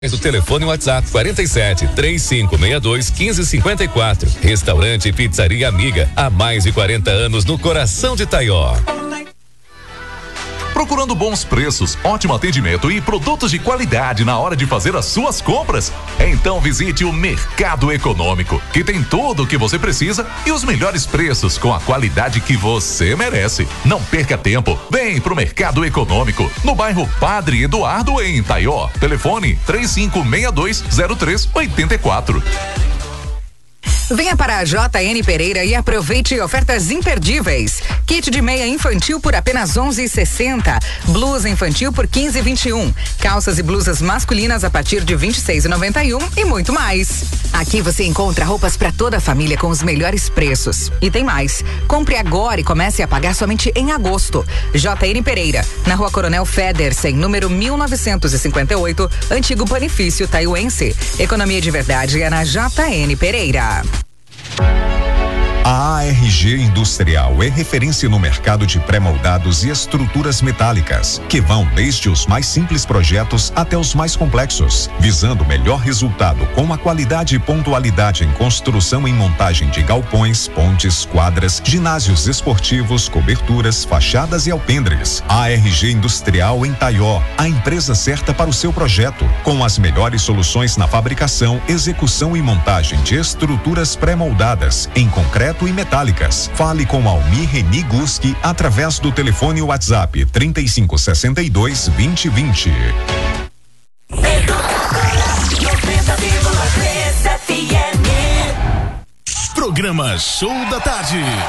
Do telefone WhatsApp 47 3562 1554. Restaurante e Pizzaria Amiga, há mais de 40 anos no coração de Taió. Procurando bons preços, ótimo atendimento e produtos de qualidade na hora de fazer as suas compras? Então visite o Mercado Econômico, que tem tudo o que você precisa e os melhores preços com a qualidade que você merece. Não perca tempo, vem pro Mercado Econômico, no bairro Padre Eduardo, em Taió. Telefone 35620384. Venha para a JN Pereira e aproveite ofertas imperdíveis. Kit de meia infantil por apenas 11,60. Blusa infantil por 15,21. Calças e blusas masculinas a partir de 26,91 e muito mais. Aqui você encontra roupas para toda a família com os melhores preços. E tem mais. Compre agora e comece a pagar somente em agosto. JN Pereira, na Rua Coronel Federsen, número 1958, antigo Panifício Taiuense. Economia de verdade é na JN Pereira. A ARG Industrial é referência no mercado de pré-moldados e estruturas metálicas, que vão desde os mais simples projetos até os mais complexos, visando o melhor resultado com a qualidade e pontualidade em construção e montagem de galpões, pontes, quadras, ginásios esportivos, coberturas, fachadas e alpendres. ARG Industrial em Taió, a empresa certa para o seu projeto, com as melhores soluções na fabricação, execução e montagem de estruturas pré-moldadas em concreto e metálicas. Fale com Almir Reni Guski através do telefone WhatsApp 3562-2020. Programa Show da Tarde.